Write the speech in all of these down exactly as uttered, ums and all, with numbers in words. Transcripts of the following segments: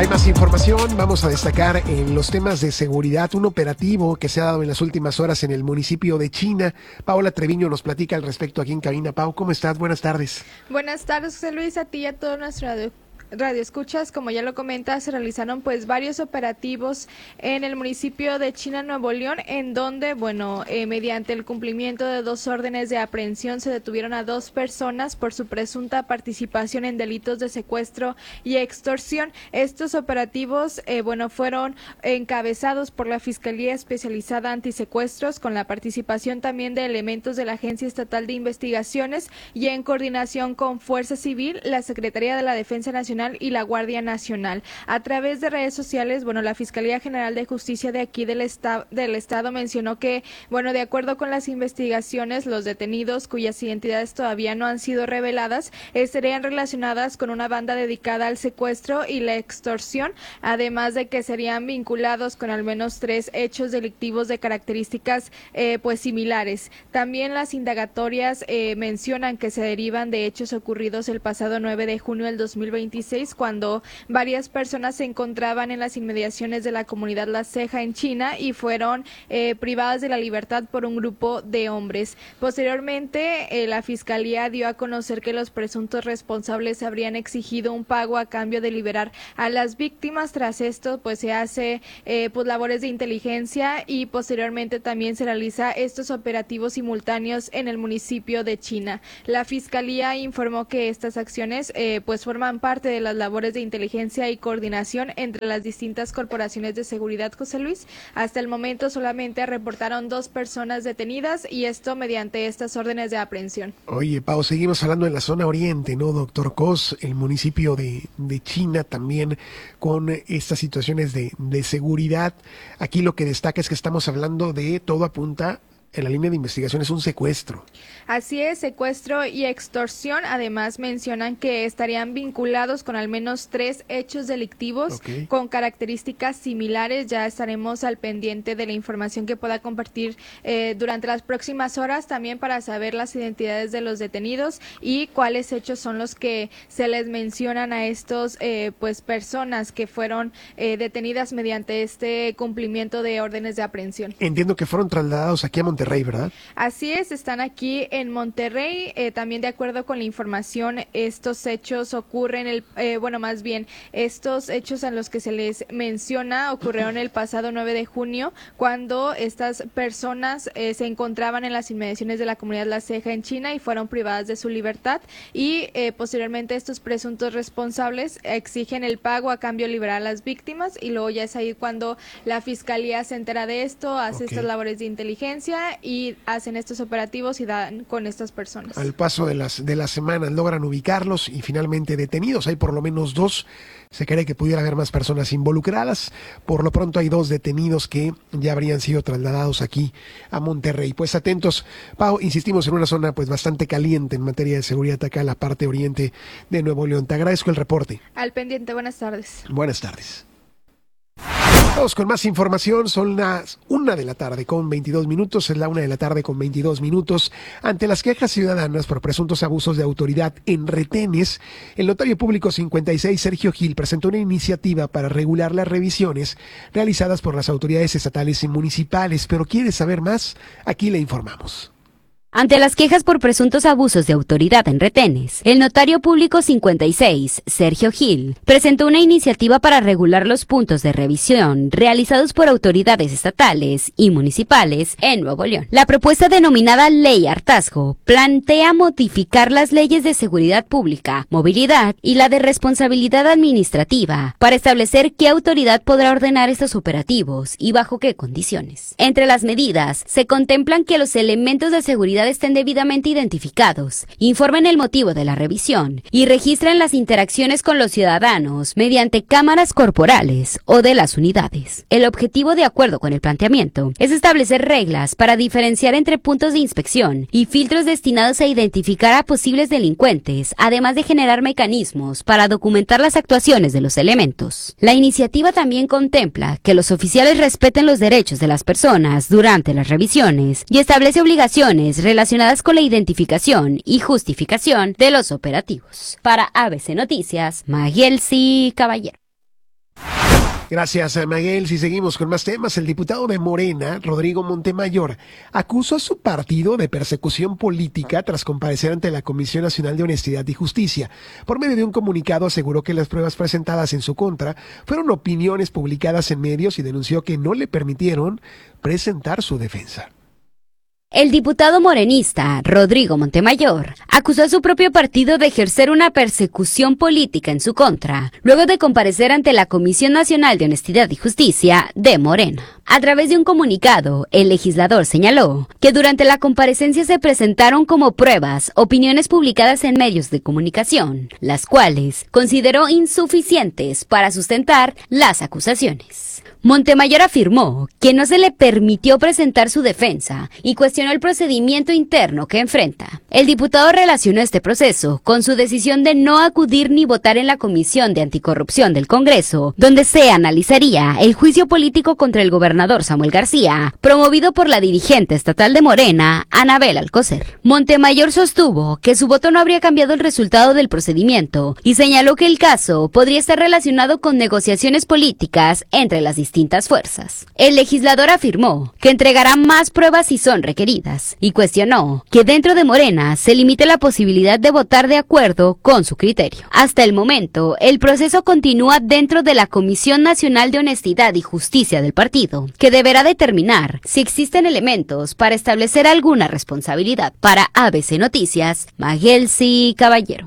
Hay más información, vamos a destacar en los temas de seguridad un operativo que se ha dado en las últimas horas en el municipio de China. Paola Treviño nos platica al respecto aquí en cabina. Pau, ¿cómo estás? Buenas tardes. Buenas tardes, José Luis, a ti y a todo nuestro radio. Radio Escuchas, como ya lo comentas, se realizaron pues varios operativos en el municipio de China, Nuevo León, en donde, bueno, eh, mediante el cumplimiento de dos órdenes de aprehensión se detuvieron a dos personas por su presunta participación en delitos de secuestro y extorsión. Estos operativos, eh, bueno, fueron encabezados por la Fiscalía Especializada Antisecuestros, con la participación también de elementos de la Agencia Estatal de Investigaciones y en coordinación con Fuerza Civil, la Secretaría de la Defensa Nacional y la Guardia Nacional. A través de redes sociales, bueno, la Fiscalía General de Justicia de aquí del, esta del estado mencionó que, bueno, de acuerdo con las investigaciones, los detenidos cuyas identidades todavía no han sido reveladas estarían relacionadas con una banda dedicada al secuestro y la extorsión, además de que serían vinculados con al menos tres hechos delictivos de características eh, pues similares. También las indagatorias eh, mencionan que se derivan de hechos ocurridos el pasado nueve de junio del dos mil veintiséis, cuando varias personas se encontraban en las inmediaciones de la comunidad La Ceja en China y fueron eh, privadas de la libertad por un grupo de hombres. Posteriormente, eh, la Fiscalía dio a conocer que los presuntos responsables habrían exigido un pago a cambio de liberar a las víctimas. Tras esto, pues se hace eh, pues labores de inteligencia y posteriormente también se realiza estos operativos simultáneos en el municipio de China. La Fiscalía informó que estas acciones eh, pues forman parte de las labores de inteligencia y coordinación entre las distintas corporaciones de seguridad, José Luis. Hasta el momento solamente reportaron dos personas detenidas y esto mediante estas órdenes de aprehensión. Oye, Pau, seguimos hablando de la zona oriente, ¿no, doctor Cos? El municipio de, de China también con estas situaciones de, de seguridad. Aquí lo que destaca es que estamos hablando de todo apunta en la línea de investigación es un secuestro. Así es, secuestro y extorsión. Además mencionan que estarían vinculados con al menos tres hechos delictivos okay. con características similares. Ya estaremos al pendiente de la información que pueda compartir eh, durante las próximas horas, también para saber las identidades de los detenidos y cuáles hechos son los que se les mencionan a estos eh, pues personas que fueron eh, detenidas mediante este cumplimiento de órdenes de aprehensión. Entiendo que fueron trasladados aquí a Monterrey. Monterrey, ¿verdad? Así es, están aquí en Monterrey. Eh, también de acuerdo con la información, estos hechos ocurren, el, eh, bueno, más bien, estos hechos a los que se les menciona ocurrieron el pasado nueve de junio, cuando estas personas eh, se encontraban en las inmediaciones de la comunidad La Ceja en China y fueron privadas de su libertad y eh, posteriormente estos presuntos responsables exigen el pago a cambio de liberar a las víctimas y luego ya es ahí cuando la Fiscalía se entera de esto, hace okay. estas labores de inteligencia y hacen estos operativos y dan con estas personas. Al paso de las de las semanas logran ubicarlos y finalmente detenidos. Hay por lo menos dos. Se cree que pudiera haber más personas involucradas. Por lo pronto hay dos detenidos que ya habrían sido trasladados aquí a Monterrey. Pues atentos, Pau, insistimos en una zona pues bastante caliente en materia de seguridad acá en la parte oriente de Nuevo León. Te agradezco el reporte. Al pendiente, buenas tardes. Buenas tardes. Vamos con más información, son las una de la tarde con veintidós minutos, es la una de la tarde con veintidós minutos. Ante las quejas ciudadanas por presuntos abusos de autoridad en retenes, el notario público cincuenta y seis, Sergio Gil, presentó una iniciativa para regular las revisiones realizadas por las autoridades estatales y municipales. Pero ¿quieres saber más? Aquí le informamos. Ante las quejas por presuntos abusos de autoridad en retenes, el notario público cincuenta y seis, Sergio Gil, presentó una iniciativa para regular los puntos de revisión realizados por autoridades estatales y municipales en Nuevo León. La propuesta denominada Ley Hartazgo plantea modificar las leyes de seguridad pública, movilidad y la de responsabilidad administrativa para establecer qué autoridad podrá ordenar estos operativos y bajo qué condiciones. Entre las medidas, se contemplan que los elementos de seguridad estén debidamente identificados, informen el motivo de la revisión y registren las interacciones con los ciudadanos mediante cámaras corporales o de las unidades. El objetivo, de acuerdo con el planteamiento, es establecer reglas para diferenciar entre puntos de inspección y filtros destinados a identificar a posibles delincuentes, además de generar mecanismos para documentar las actuaciones de los elementos. La iniciativa también contempla que los oficiales respeten los derechos de las personas durante las revisiones y establece obligaciones relacionadas con la identificación y justificación de los operativos. Para A B C Noticias, Magielsi Caballero. Gracias, Maguel. Si seguimos con más temas, el diputado de Morena, Rodrigo Montemayor, acusó a su partido de persecución política tras comparecer ante la Comisión Nacional de Honestidad y Justicia. Por medio de un comunicado aseguró que las pruebas presentadas en su contra fueron opiniones publicadas en medios y denunció que no le permitieron presentar su defensa. El diputado morenista, Rodrigo Montemayor, acusó a su propio partido de ejercer una persecución política en su contra, luego de comparecer ante la Comisión Nacional de Honestidad y Justicia de Morena. A través de un comunicado, el legislador señaló que durante la comparecencia se presentaron como pruebas opiniones publicadas en medios de comunicación, las cuales consideró insuficientes para sustentar las acusaciones. Montemayor afirmó que no se le permitió presentar su defensa y cuestionó el procedimiento interno que enfrenta. El diputado relacionó este proceso con su decisión de no acudir ni votar en la Comisión de Anticorrupción del Congreso, donde se analizaría el juicio político contra el gobernador Samuel García, promovido por la dirigente estatal de Morena, Anabel Alcocer. Montemayor sostuvo que su voto no habría cambiado el resultado del procedimiento y señaló que el caso podría estar relacionado con negociaciones políticas entre las distintas distintas fuerzas. El legislador afirmó que entregará más pruebas si son requeridas y cuestionó que dentro de Morena se limite la posibilidad de votar de acuerdo con su criterio. Hasta el momento, el proceso continúa dentro de la Comisión Nacional de Honestidad y Justicia del partido, que deberá determinar si existen elementos para establecer alguna responsabilidad. Para A B C Noticias, Magelsi Caballero.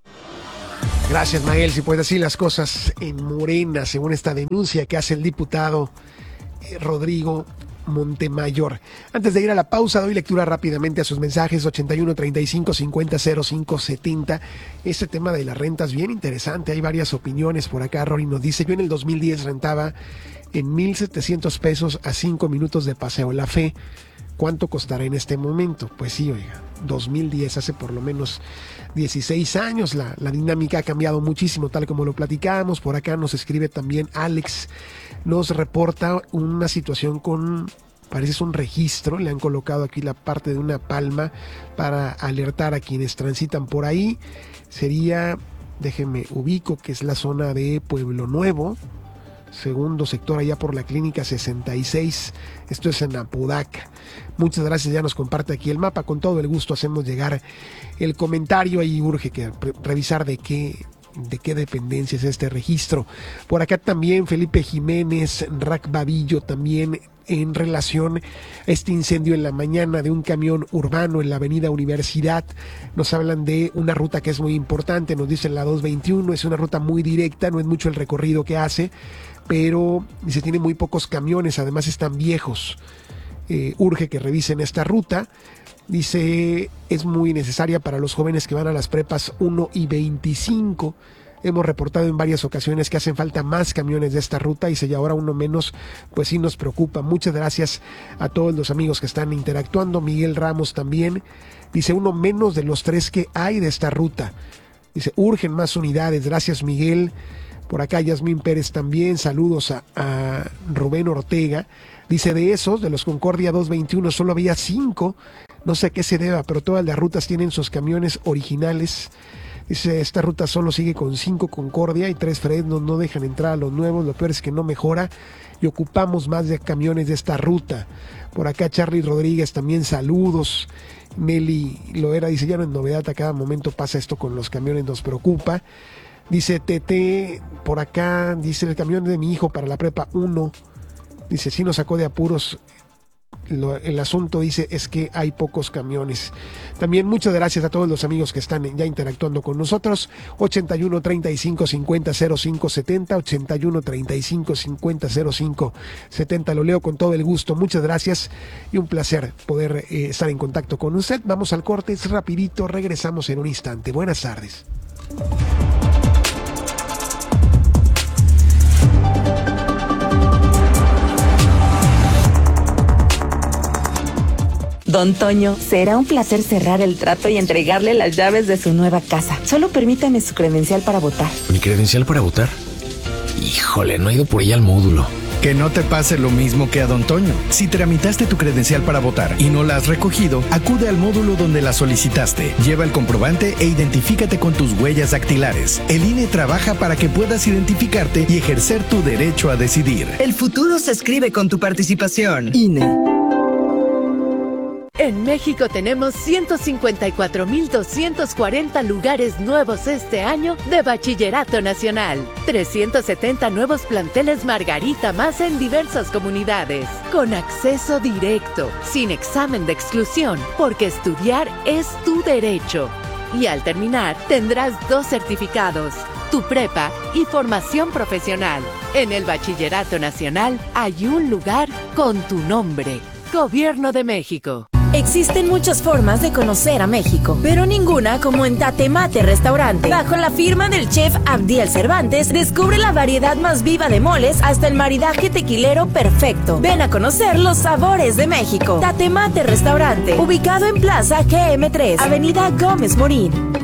Gracias, Mael. Si puede así las cosas en Morena, según esta denuncia que hace el diputado eh, Rodrigo Montemayor. Antes de ir a la pausa, doy lectura rápidamente a sus mensajes. Ochenta y uno, treinta y cinco, cincuenta, cero cinco, setenta. Este tema de las rentas bien interesante. Hay varias opiniones por acá. Rory nos dice: yo en el dos mil diez rentaba en mil setecientos pesos a cinco minutos de Paseo La Fe. ¿Cuánto costará en este momento? Pues sí, oiga, dos mil diez, hace por lo menos dieciséis años. La, la dinámica ha cambiado muchísimo, tal como lo platicábamos. Por acá nos escribe también Alex, nos reporta una situación con, parece un registro, le han colocado aquí la parte de una palma para alertar a quienes transitan por ahí. Sería, déjenme ubico, que es la zona de Pueblo Nuevo, segundo sector allá por la clínica sesenta y seis, esto es en Apodaca. Muchas gracias, ya nos comparte aquí el mapa, con todo el gusto hacemos llegar el comentario. Ahí urge que revisar de qué de qué dependencia es este registro. Por acá también Felipe Jiménez, Rack Babillo, también en relación a este incendio en la mañana de un camión urbano en la avenida Universidad. Nos hablan de una ruta que es muy importante, nos dicen la doscientos veintiuno, es una ruta muy directa, no es mucho el recorrido que hace, pero dice tiene muy pocos camiones, además están viejos. Eh, urge que revisen esta ruta. Dice, es muy necesaria para los jóvenes que van a las prepas uno y veinticinco. Hemos reportado en varias ocasiones que hacen falta más camiones de esta ruta y si ahora uno menos, pues sí nos preocupa. Muchas gracias a todos los amigos que están interactuando. Miguel Ramos también dice, uno menos de los tres que hay de esta ruta. Dice, urgen más unidades. Gracias, Miguel. Por acá Yasmín Pérez también. Saludos a, a Rubén Ortega. Dice, de esos, de los Concordia doscientos veintiuno, solo había cinco. No sé a qué se deba, pero todas las rutas tienen sus camiones originales. Dice, esta ruta solo sigue con cinco Concordia y tres Fresnos, no dejan entrar a los nuevos. Lo peor es que no mejora y ocupamos más de camiones de esta ruta. Por acá Charlie Rodríguez también, saludos. Nelly Loera dice, ya no es novedad, a cada momento pasa esto con los camiones, nos preocupa. Dice Tete, por acá, dice, el camión de mi hijo para la prepa uno. Dice, sí nos sacó de apuros. Lo, el asunto, dice, es que hay pocos camiones. También muchas gracias a todos los amigos que están ya interactuando con nosotros. Ochenta y uno, treinta y cinco, cincuenta, cero cinco, setenta. Ochenta y uno, treinta y cinco, cincuenta, cero cinco, setenta. Lo leo con todo el gusto. Muchas gracias y un placer poder eh, estar en contacto con usted. Vamos al corte, es rapidito, regresamos en un instante. Buenas tardes. Don Toño, será un placer cerrar el trato y entregarle las llaves de su nueva casa. Solo permítame su credencial para votar. ¿Mi credencial para votar? Híjole, no he ido por ella al módulo. Que no te pase lo mismo que a Don Toño. Si tramitaste tu credencial para votar y no la has recogido, acude al módulo donde la solicitaste. Lleva el comprobante e identifícate con tus huellas dactilares. El I N E trabaja para que puedas identificarte y ejercer tu derecho a decidir. El futuro se escribe con tu participación. I N E. En México tenemos ciento cincuenta y cuatro mil doscientos cuarenta lugares nuevos este año de Bachillerato Nacional. trescientos setenta nuevos planteles Margarita más en diversas comunidades. Con acceso directo, sin examen de exclusión, porque estudiar es tu derecho. Y al terminar, tendrás dos certificados, tu prepa y formación profesional. En el Bachillerato Nacional hay un lugar con tu nombre. Gobierno de México. Existen muchas formas de conocer a México, pero ninguna como en Tate Mate Restaurante. Bajo la firma del chef Abdiel Cervantes, descubre la variedad más viva de moles hasta el maridaje tequilero perfecto. Ven a conocer los sabores de México. Tate Mate Restaurante, ubicado en Plaza G M tres, Avenida Gómez Morín.